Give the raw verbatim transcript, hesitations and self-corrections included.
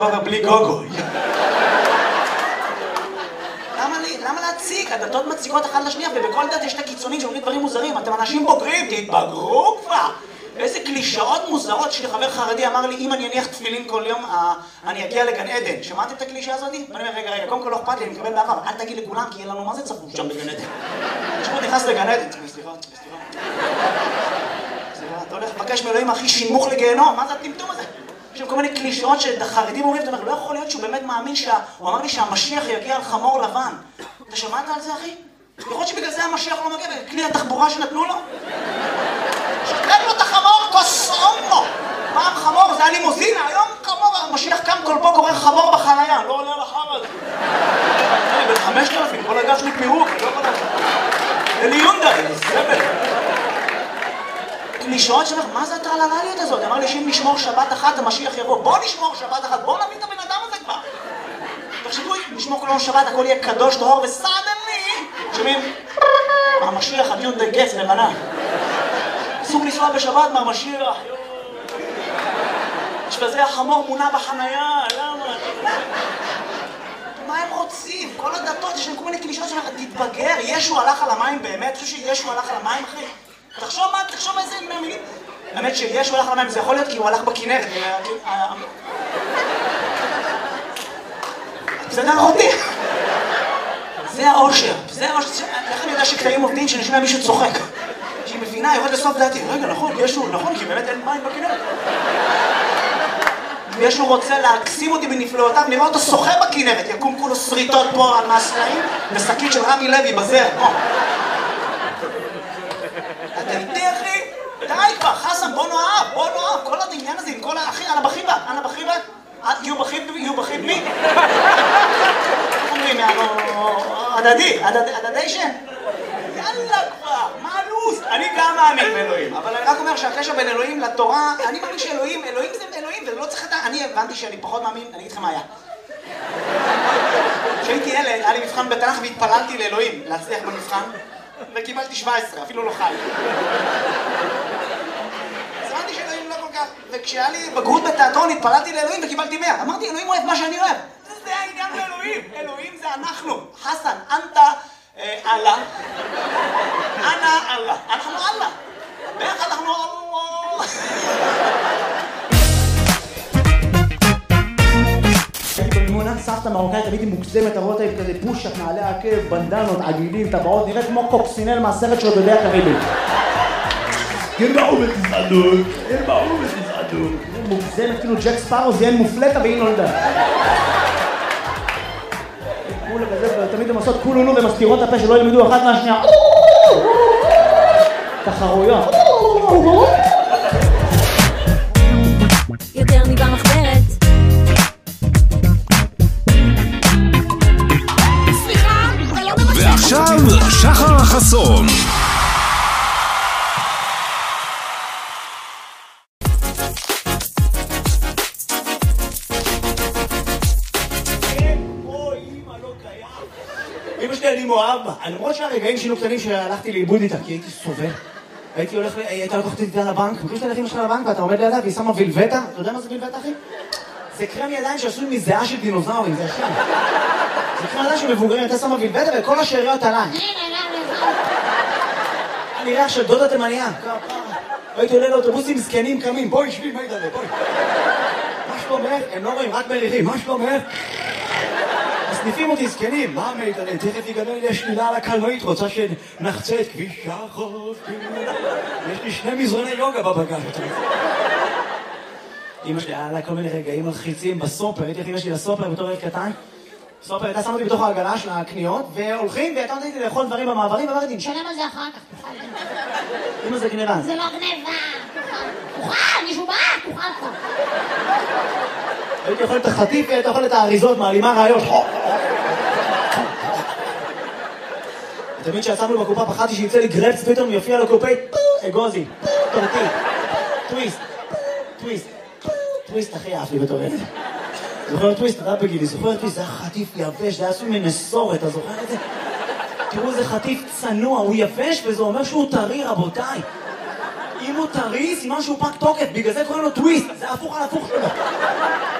בלי גוגו. למה להציג? הדתות מציגות אחת לשנייה, ובכל דת יש את הקיצונים שאומרים דברים מוזרים. אתם אנשים בוגרים, תתבגרו כבר! איזה קלישאות מוזרות. יש לי חבר חרדי אמר לי, אם אני אניח תפילין כל יום, אני אגיע לגן עדן. שמעתם את הקלישה הזאת? ואני אומר, רגע, רגע, קודם כל לא אכפת לי, אני מקבל באהבה, אבל אל תגיד לכולם, כי אין לנו מה זה צפוף שם בגן עדן. תשמעו, נכנס לגן עדן. סליחה, סליחה. סליחה, אתה הולך לבקש מאלוהים הכי שימוך לגיהנום, מה זה הטמטום הזה? יש שם כל מיני קלישאות שהחרדים אומרים, אתה אומר, לא יכול להיות שהוא באמת מאמין שה... הוא אמר לי שהמשיח יגיע על חמור לבן. אתה שמעת על זה, אחי? יכול להיות שבגלל זה המשיח לא מגיע, בכלי התחבורה שנתנו לו? שתן לו את החמור, קוסומו! פעם חמור, זה היה לימוזינה, היום חמור, המשיח קם כל פה קורא חמור בחנייה, לא עולה לחר הזה. אני בן חמשת אלפים, כל הגב שלי פירוק, אני לא יכול לדעת. אלי יונדאי, סבל. קלישאות שלך, מה זה הטרללליות הזאת? אמר לי שאם נשמור שבת אחת, המשיח יבוא. בוא נשמור שבת אחת, בוא נביא את הבן אדם הזה כבר. תחשבו, נשמור כל יום שבת, הכל יהיה קדוש, טהור וסדני. שומעים? המשיח, הדיון די גץ, לבנה. אסור לנסוע בשבת מהמשיח. יש בזה החמור מונה בחנייה, למה? מה הם רוצים? כל הדתות, יש להם כל מיני קלישאות שלך, תתבגר. ישו הלך על המים באמת? אני חושב שישו הלך על המים, אחי? תחשוב מה, תחשוב איזה מהמילים. האמת שישו הלך על המים, זה יכול להיות כי הוא הלך בכנרת. זה נראה אותי. זה האושר. זה האושר. איך אני יודע שקטעים עובדים שנשמע מישהו צוחק? שהיא מבינה, יורד לסוף דעתי. רגע, נכון, ישו, נכון, כי באמת אין מים בכנרת. ישו רוצה להקסים אותי בנפלאותיו, נראה אותו שוחה בכנרת. יקום כולו שריטות פה על מהסלעים, ושקית של רמי לוי בזר. אתה איתי, אחי? די כבר, חסן, בוא נאהב, בוא נאהב. כל העניין הזה עם כל האחי, אנה בחיבה, אנה בחיבה. יהיו בחיב בי, יהיו בחיב בי. איך אומרים, הדדי, הדדיישן? יאללה כבר, מה הלו"ז? אני גם מאמין באלוהים, אבל אני רק אומר שהקשר בין אלוהים לתורה, אני מאמין שאלוהים, אלוהים זה אלוהים, ולא צריך לדעת, אני הבנתי שאני פחות מאמין, אני אגיד לכם מה היה. כשהייתי ילד, היה לי מבחן בתנ"ך והתפללתי לאלוהים להצליח במבחן, וקיבלתי שבע עשרה, אפילו לא חי. אז הבנתי שאלוהים לא כל כך, וכשהיה לי בגרות בתיאטרון התפללתי לאלוהים וקיבלתי מאה. אמרתי, אלוהים אוהב מה שאני אוהב. זה העניין לאלוהים, אלוהים זה אנחנו. חסן, אנטה, אללה. אנא אללה. אנחנו אללה. ביחד אנחנו אללה. הייתי במימונה, סבתא מרוקאית, תמיד היא מוקסמת, הרואות היית כזה פושק, נעלי עקב, בנדנות, עגילים, טבעות, נראית כמו קוקסינל מהסרט של עודדי הקריבים. הם באו בתזעדות, הם באו בתזעדות. מוקסמת, כאילו ג'ק ספארו זיין מופלטה והיא נולדה. כולה כזה, תמיד הם עושות כולונו ומסתירות את הפה שלא ילמדו אחת מהשנייה. תחרויות. יותר מבמחברת. סליחה, זה לא במצב. ועכשיו שחר חסון. אמא שלי אני מאוהב בה. למרות שהרגעים שלו קטנים שהלכתי לאיבוד איתה, כי הייתי סובל. הייתי הולך, הייתה לקחת איתה לבנק, מכיר שאתה הולך אמא שלה לבנק ואתה עומד לידה והיא שמה וילבטה. אתה יודע מה זה וילבטה, אחי? זה קרם ידיים שעשוי מזיעה של דינוזאורים, זה ישן. זה קרם ידיים של מבוגרים, אתה שמה וילבטה וכל השאריות עליי. אני ריח של דודה תימניה. הייתי עולה לאוטובוסים זקנים קמים, בואי שבי, מה ידעלה, בואי. מה שלומך? הם לא רואים, רק מריחים, מה שלומך? מסניפים אותי זקנים, מה מיתנה? תכף יגדל לי השלילה על הקלנועית, רוצה שנחצה את כביש החוף. יש לי שני מזרוני יוגה בבגז. אמא שלי היה לה כל מיני רגעים מלחיצים בסופר, הייתי הכי אמא שלי לסופר בתור ילד קטן. סופר הייתה שמה אותי בתוך העגלה של הקניות, והולכים והייתה נותנת לי לאכול דברים במעברים, ואמרתי, נשלם על זה אחר כך, תוכל. אמא זה גניבה. זה לא גניבה, תוכל. תוכל, מישהו בא, תוכל כבר. הייתי אוכל את החטיף והייתי אוכל את האריזות, מעלימה רעיון. תמיד שיצאנו בקופה פחדתי שיצא לי גרפס, פתאום יופיע לקופי, אגוזי, טורטי, טוויסט, טוויסט, טוויסט הכי אהב לי בתור ילד. זוכר טוויסט, אתה בגילי, זוכר טוויסט, זה היה חטיף יבש, זה היה עשוי מנסורת, אתה זוכר את זה? תראו איזה חטיף צנוע, הוא יבש וזה אומר שהוא טרי, רבותיי. אם הוא טרי, סימן שהוא פג תוקף, בגלל זה קוראים לו טוויסט, זה הפוך על הפוך שלו.